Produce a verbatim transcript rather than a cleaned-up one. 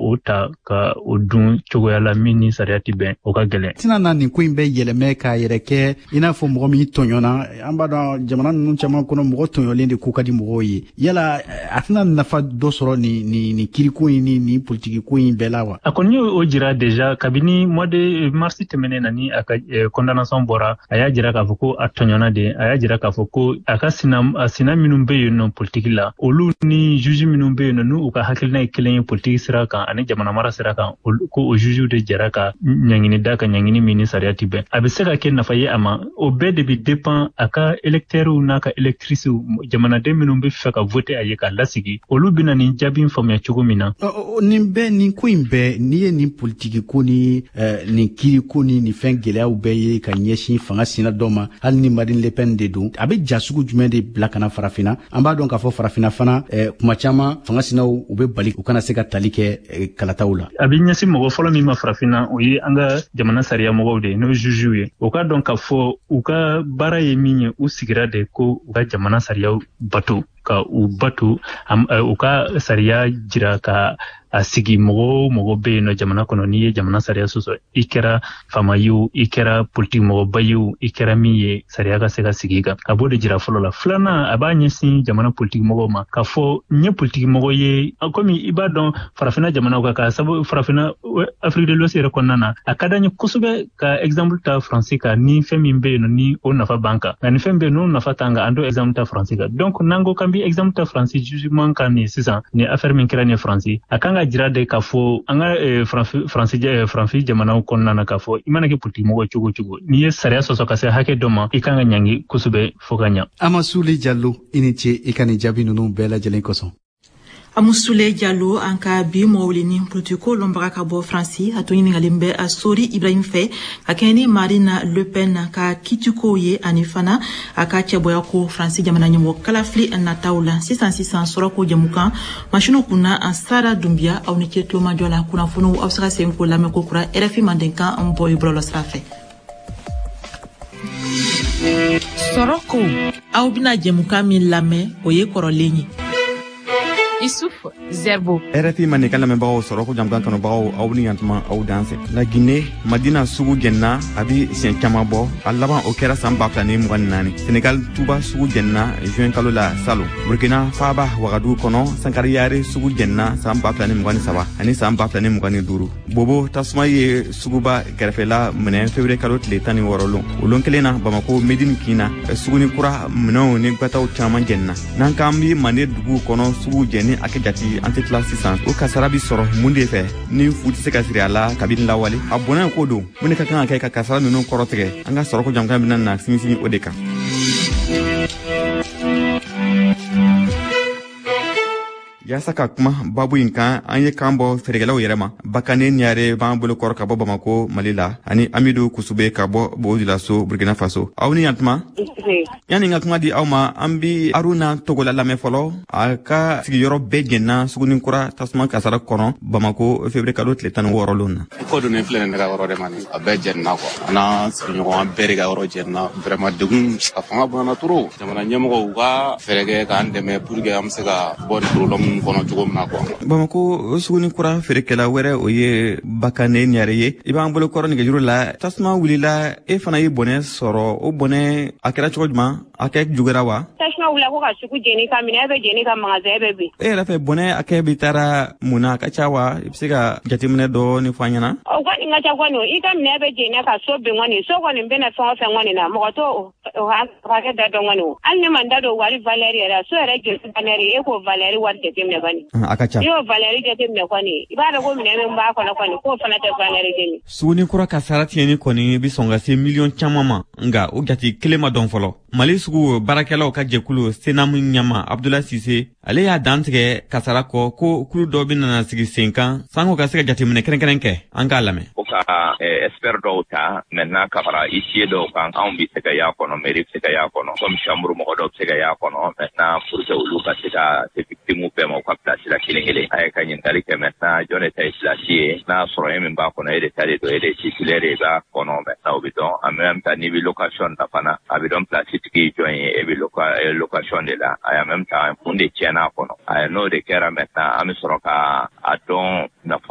o ta ka o dun cogoya la min ni sariya ti bɛn o ka gɛlɛn. Tina na nin ko in bɛ yɛlɛmɛ ka yɛrɛ kɛ i n'a fɔ mɔgɔ min tɔɲɔna an b'a dɔn jamana ninnu caman kɔnɔ mɔgɔ tɔɲɔlen de ko ka di mɔgɔw ye yala a tɛna nafa dɔ sɔrɔ ni ni ni kiriko in ni ni politiki ko in bɛɛ la wa? A kɔni y'o jira déjà kabini mois de mars tɛmɛnen na ni a ka condamnation bɔra a y'a jira k'a fɔ ko a tɔɲɔna de a y'a jira k'a fɔ ko a ka sina a sina minnu bɛ yen nɔ politiki la olu ni juge minnu bɛ yen nɔ n'u ka hakilina ye kelen ye politiki sira kan ani jamana mara sira kan ko o juge de jɛra ka ɲaŋini da ka ɲaŋini min ni sariya ti bɛn a bɛ se ka kɛ nafa ye a ma o bɛɛ de bɛ dépend a ka électeurs n'a ka électrices jamanaden minnu bɛ fɛ ka voter a ye k'a lasigi olu bɛna nin jaabi faamuya cogo min na. Nin bɛɛ nin ko in bɛɛ n'i ye nin politiki ko ni nin kiri ko ni nin fɛn gɛlɛyaw bɛɛ ye ka ɲɛsin fanga sina dɔ ma hali ni Marine Le Pen de don a bɛ ja sugu jumɛn de bila kana farafina an b'a dɔn k'a fɔ farafina fana kuma caman fanga sinaw u bɛ bali u kana se ka tali kɛ kalataw la. A bɛ ɲɛsin mɔgɔ fɔlɔ min ma farafina o ye an ka jamana sariya mɔgɔw de ye n'o ye juges ye o ka dɔn k'a fɔ u ka baara ye min ye u sigira de ko u ka jamana sariyaw bato ka u bato u ka sariya jira ka a sigi mɔgɔ mɔgɔ bɛ yen nɔ jamana kɔnɔ n'i ye jamana sariya sɔsɔ i kɛra faama ye o i kɛra politiki mɔgɔba ye o i kɛra min ye sariya ka se ka sigi i kan a b'o de jira fɔlɔ la filanan a b'a ɲɛsin jamana politiki mɔgɔw ma k'a fɔ n ye politiki mɔgɔ ye komi i b'a dɔn farafina jamanaw kan ka sabu farafina Afrique de l'Ouest yɛrɛ kɔnɔna na a ka d'an ye kosɛbɛ ka exemple ta Faransi kan ni fɛn min bɛ yen nɔ ni o nafa b'an kan nka ni fɛn bɛ yen n'o nafa t'an kan an t'o exemple ta Faransi kan donc n'an ko k'an bɛ exemple ta Faransi jugement kan nin sisan ni affaire min kɛra nin Faransi a kan ka jira de k'a fɔ an ka Faransi jamanaw kɔnɔna na k'a fɔ i mana kɛ politiki mɔgɔ cogo cogo n'i ye sariya sɔsɔ ka se hakɛ dɔ ma i kan ka ɲangi kosɛbɛ fo ka ɲa. Amasule Diallo i ni ce i ka nin jaabi ninnu bɛɛ lajɛlen kosɔn. Amusule Diallo an ka bi mɔwuli ni politiko lɔnbaga ka bɔ Faransi a to ɲiningalen bɛ a Sori Ibrahim fɛ ka kɛɲɛ ni Marine Le Pen ka kitikow ye ani fana a ka cɛbɔya ko Faransi jamana ɲɛmɔgɔ kalafili nataw la sisan sisan sɔrɔko jamukan masinu kunna an Sara Dumbiya aw ni ce tulomajɔ la kunnafoniw aw se ka segin k'o lamɛn ko kura R F I Mandenkan an bɔ i bɔlɔlɔ sira fɛ. Sɔrɔko aw bɛna jamukan min lamɛn o ye kɔrɔlen ye. Issouf Zerbo. R F I Mandenkan lamɛnbagaw sɔrɔ ko jamukan kanubagaw aw ni yantuma aw dan fɛ. La Guinée Madina sugu jɛnna a bɛ siɲɛ caman bɔ a laban o kɛra san ba fila ni mugan ni naani. Sénégal Touba sugu jɛnna juin kalo la Salo. Burkina Faba Wagadugu kɔnɔ Sankari Yare sugu jɛnna san ba fila ni mugan ni saba ani san ba fila ni mugan ni duuru. Bobo tasuma ye suguba kɛrɛfɛla minɛ février kalo tile tan ni wɔɔrɔ lon. O lon kelen na Bamako Médine Kina suguni kura minɛnw ni gbataw caman jɛnna. N'an k'an bi Mande dugu kɔnɔ sugu jɛnni a kɛ jati an tɛ tila sisan o kasara bi sɔrɔ mun de fɛ ni fu tɛ se ka siri a la kabini lawale a bɔnɛ ko don mun de ka kan ka kɛ ka kasara ninnu kɔrɔtigɛ an ka sɔrɔko jamukan bɛna na sinsin o de kan. Yasa ka kuma babu in kan an ye kan bɔ feerekɛlaw yɛrɛ ma Bakane Niare b'an bolo kɔrɔ ka bɔ Bamako Mali la ani Amidou Kusube ka bɔ Bojulaso Burkina Faso aw ni yantuma yanni n ka kuma di aw ma an bi Aruna Togola lamɛn fɔlɔ a ka sigiyɔrɔ bɛɛ jɛnna sugunikura tasuma kasara kɔnɔ Bamako février kalo tile tan ni wɔɔrɔ lon na. Ko dun ne filɛ nin ne ka yɔrɔ de ma nin a bɛɛ jɛnna quoi an n'an sigiɲɔgɔn an bɛɛ de ka yɔrɔ jɛnna vraiment degun a fanga bonyana trop jamana ɲɛmɔgɔw u ka fɛɛrɛ kɛ k'an dɛmɛ pour que an bɛ se ka bɔ nin problème kɔnɔ cogo min na quoi. Bamako sugunikura feerekɛla wɛrɛ o ye Bakane Niare ye i b'an bolo kɔrɔ nɛgɛjuru la tasuma wulila e fana ye bɔnɛ sɔrɔ o bɔnɛ a kɛra cogo jumɛn a kɛ jugera wa. Tasuma wulila ko ka sugu jɛni ka minɛ e bɛ jɛni ka magasin bɛ bi. E yɛrɛ fɛ bɔnɛ a kɛ bi taara mun na a ka ca wa i bɛ se ka jateminɛ dɔɔni fɔ an ɲɛna. O kɔni ka ca kɔni i ka minɛ bɛ jɛni ka so bin kɔni so kɔni bɛna fɛn o fɛn kɔni na mɔgɔ t'o hakɛ da dɔn kɔni o hali ne ma n da don wari valeur yɛrɛ so yɛrɛ joli valeur e k'o valeur wari jateminɛ kɔni. A ka ca. I y'o valeur jateminɛ kɔni i b'a dɔn ko minɛ min b'a kɔnɔ kɔni k'o fana tɛ valeur jeni. Sugunikura ka sara tiɲɛni kɔni bi sɔn ka se miliyɔn caman ma nka o jate kelen ma dɔn fɔlɔ. Mali sugu baarakɛlaw ka jɛkulu Senamu ɲama Abdoulaye Cissé ale y'a dantigɛ kasara kɔ ko kulu dɔ bi nana sigi sen kan sanko ka se ka jateminɛ kɛrɛnkɛrɛn kɛ an k'a lamɛn. O ka expert dɔw ta maintenant ka fara ici dɔw kan anw bi se ka y'a kɔnɔ mairie bi se ka y'a kɔnɔ comme chambre mɔgɔ dɔw bi se ka y'a kɔnɔ maintenant pour que olu ka se ka se victime bɛɛ ma u ka place la kelen kelen a ye ka ɲininkali kɛ maintenant jɔn de ta ye place ye n'a sɔrɔ e min b'a kɔnɔ e de ta de don e de titulaire e b'a kɔnɔ maintenant o bɛ dɔn en même temps n'i bɛ location ta fana a bɛ dɔn place tigi jɔn ye e bɛ location de la a en même temps mun de tiɲɛna a kɔnɔ a n'o de kɛra maintenant an bɛ sɔrɔ ka a dɔn